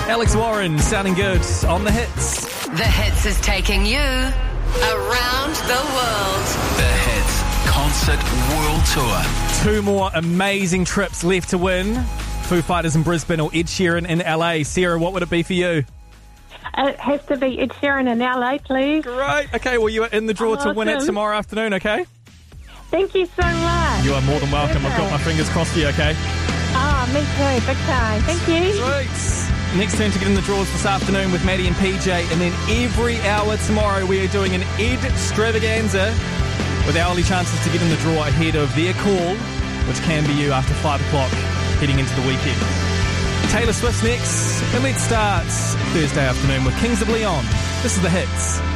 Alex Warren sounding good on The Hits. The Hits is taking you around the world. The Hits Concert World Tour. 2 more amazing trips left to win. Foo Fighters in Brisbane or Ed Sheeran in LA. Sarah, what would it be for you? It has to be Ed Sheeran in LA, please. Great. Okay, well, you are in the draw to win it tomorrow afternoon, okay? Thank you so much. You are more than welcome. I've got my fingers crossed for you, okay? Oh, me too. Big time. Thank you. Sweet. Next turn to get in the draws this afternoon with Maddie and PJ, and then every hour tomorrow we are doing an Ed Stravaganza with hourly chances to get in the draw ahead of their call, which can be you after 5 o'clock heading into the weekend. Taylor Swift's next, and let's start Thursday afternoon with Kings of Leon. This is The Hits.